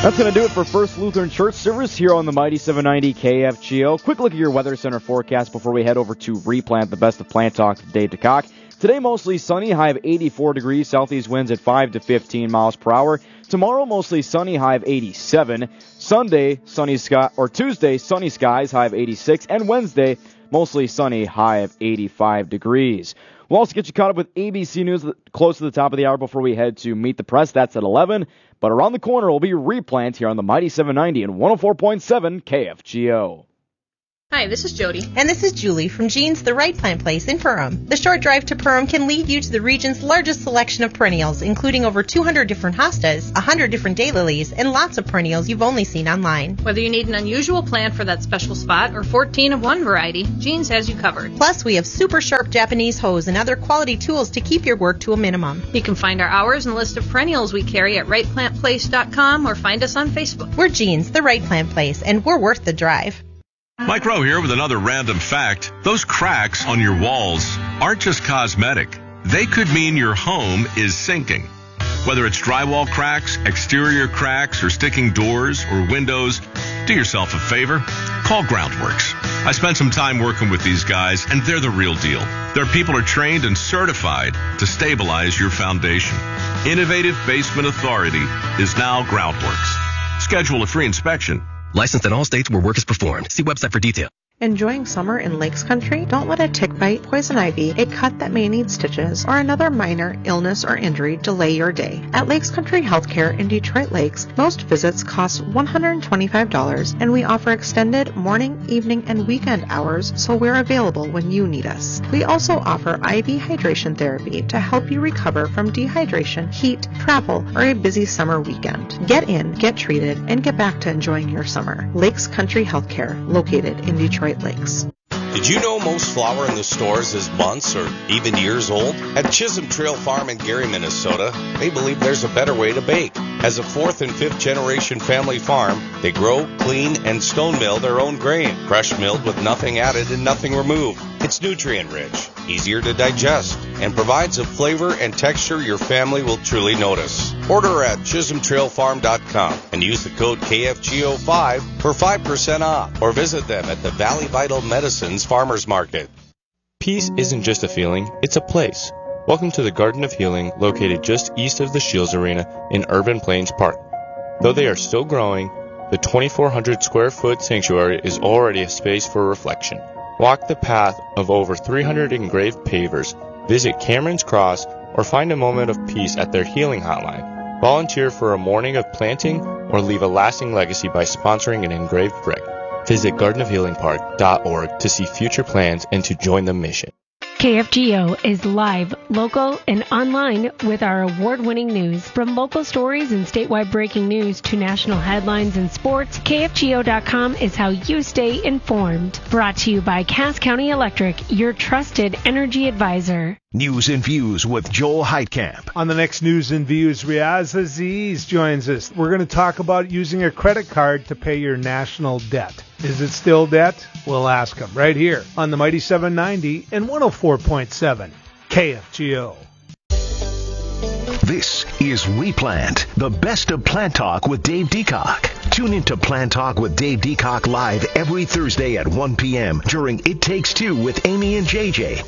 That's going to do it for First Lutheran Church service here on the Mighty 790 KFGO. Quick look at your Weather Center forecast before we head over to Replant, the best of Plant Talk with Dave DeCock. Today, mostly sunny, high of 84 degrees, southeast winds at 5 to 15 miles per hour. Tomorrow, mostly sunny, high of 87. Sunday, sunny sky, or Tuesday, sunny skies, high of 86. And Wednesday, mostly sunny, high of 85 degrees. We'll also get you caught up with ABC News close to the top of the hour before we head to Meet the Press. That's at 11. But around the corner will be Replant here on the Mighty 790 and 104.7 KFGO. Hi, this is Jody. And this is Julie from Jean's The Right Plant Place in Perham. The short drive to Perham can lead you to the region's largest selection of perennials, including over 200 different hostas, 100 different daylilies, and lots of perennials you've only seen online. Whether you need an unusual plant for that special spot or 14 of one variety, Jean's has you covered. Plus, we have super sharp Japanese hose and other quality tools to keep your work to a minimum. You can find our hours and list of perennials we carry at rightplantplace.com or find us on Facebook. We're Jean's The Right Plant Place, and we're worth the drive. Mike Rowe here with another random fact. Those cracks on your walls aren't just cosmetic. They could mean your home is sinking. Whether it's drywall cracks, exterior cracks, or sticking doors or windows, do yourself a favor. Call Groundworks. I spent some time working with these guys, and they're the real deal. Their people are trained and certified to stabilize your foundation. Innovative Basement Authority is now Groundworks. Schedule a free inspection. Licensed in all states where work is performed. See website for detail. Enjoying summer in Lakes Country? Don't let a tick bite, poison ivy, a cut that may need stitches, or another minor illness or injury delay your day. At Lakes Country Healthcare in Detroit Lakes, most visits cost $125, and we offer extended morning, evening, and weekend hours, so we're available when you need us. We also offer IV hydration therapy to help you recover from dehydration, heat, travel, or a busy summer weekend. Get in, get treated, and get back to enjoying your summer. Lakes Country Healthcare, located in Detroit Lakes. Did you know most flour in the stores is months or even years old? At Chisholm Trail Farm in Gary, Minnesota, they believe there's a better way to bake. As a 4th and 5th generation family farm, they grow, clean, and stone mill their own grain, fresh milled with nothing added and nothing removed. It's nutrient rich, easier to digest, and provides a flavor and texture your family will truly notice. Order at chisholmtrailfarm.com and use the code KFGO5 for 5% off, or visit them at the Valley Vital Medicines Farmers Market. Peace isn't just a feeling, it's a place. Welcome to the Garden of Healing, located just east of the Shields Arena in Urban Plains Park. Though they are still growing, the 2,400 square foot sanctuary is already a space for reflection. Walk the path of over 300 engraved pavers, visit Cameron's Cross, or find a moment of peace at their healing hotline. Volunteer for a morning of planting or leave a lasting legacy by sponsoring an engraved brick. Visit gardenofhealingpark.org to see future plans and to join the mission. KFGO is live, local, and online with our award-winning news. From local stories and statewide breaking news to national headlines and sports, KFGO.com is how you stay informed. Brought to you by Cass County Electric, your trusted energy advisor. News and Views with Joel Heitkamp. On the next News and Views, Riaz Aziz joins us. We're going to talk about using a credit card to pay your national debt. Is it still debt? We'll ask him right here on the Mighty 790 and 104.7 KFGO. This is Replant, the best of Plant Talk with Dave Deacock. Tune into Plant Talk with Dave Deacock live every Thursday at 1 p.m. during It Takes Two with Amy and JJ.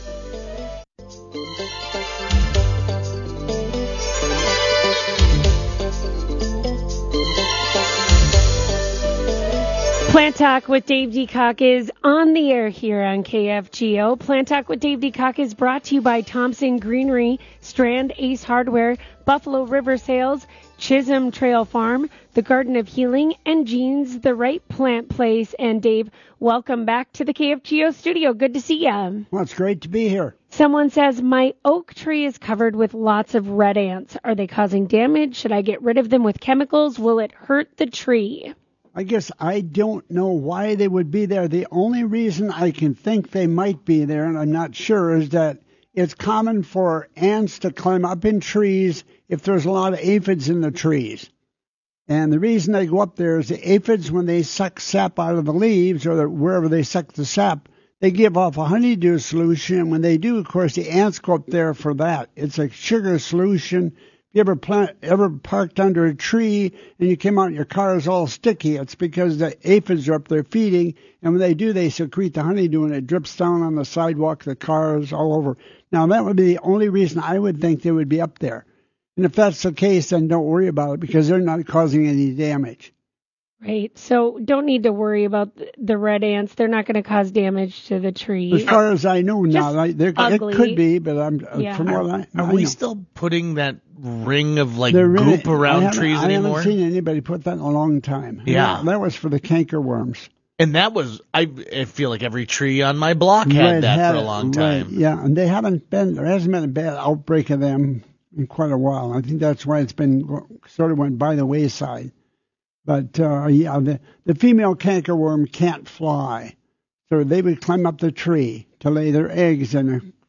Plant Talk with Dave Deacock is on the air here on KFGO. Plant Talk with Dave Deacock is brought to you by Thompson Greenery, Strand Ace Hardware, Buffalo River Sales, Chisholm Trail Farm, the Garden of Healing, and Jean's The Right Plant Place. And Dave, welcome back to the KFGO studio. Good to see you. Well, it's great to be here. Someone says, my oak tree is covered with lots of red ants. Are they causing damage? Should I get rid of them with chemicals? Will it hurt the tree? I guess I don't know why they would be there. The only reason I can think they might be there, and I'm not sure, is that it's common for ants to climb up in trees if there's a lot of aphids in the trees. And the reason they go up there is the aphids, when they suck sap out of the leaves or wherever they suck the sap, they give off a honeydew solution. And when they do, of course, the ants go up there for that. It's a sugar solution. If you ever parked under a tree and you came out and your car is all sticky, it's because the aphids are up there feeding, and when they do, they secrete the honeydew and it drips down on the sidewalk, the cars, all over. Now, that would be the only reason I would think they would be up there. And if that's the case, then don't worry about it because they're not causing any damage. Right. So don't need to worry about the red ants. They're not going to cause damage to the tree. As far as I know now, it could be, but from what I Are we still putting that ring of goop around trees anymore? I haven't seen anybody put that in a long time. Yeah. That was for the cankerworms. And that was, I feel like every tree on my block had that for a long time. Right, yeah, and there hasn't been a bad outbreak of them in quite a while. I think that's why it's been sort of went by the wayside. But, the female cankerworm can't fly. So they would climb up the tree to lay their eggs, and